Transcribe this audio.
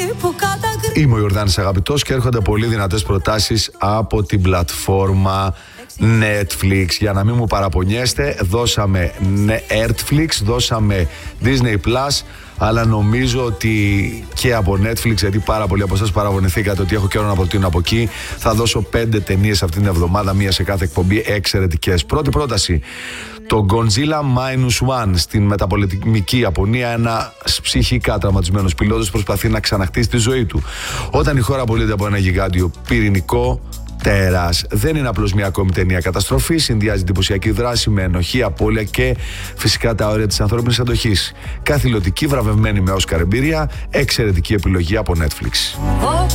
Είμαι ο Ιορδάνης Αγαπητός και έρχονται πολύ δυνατές προτάσεις από την πλατφόρμα Netflix. Για να μην μου παραπονιέστε, δώσαμε Netflix, δώσαμε Disney Plus, αλλά νομίζω ότι και από Netflix, γιατί πάρα πολλοί από εσάς παραπονηθήκατε ότι έχω καιρό να προτείνω από εκεί, θα δώσω 5 ταινίες αυτήν την εβδομάδα, μία σε κάθε εκπομπή, εξαιρετικές. Πρώτη πρόταση, το Godzilla Minus One στην μεταπολεμική Ιαπωνία. Ένας ψυχικά τραυματισμένος πιλότος προσπαθεί να ξαναχτίσει τη ζωή του όταν η χώρα απολύεται από ένα γιγάντιο πυρηνικό τέρας. Δεν είναι απλώς μια ακόμη ταινία καταστροφή, συνδυάζει εντυπωσιακή δράση με ενοχή, απώλεια και φυσικά τα όρια της ανθρώπινης αντοχής. Καθηλωτική, βραβευμένη με Όσκαρ εμπειρία, εξαιρετική επιλογή από Netflix.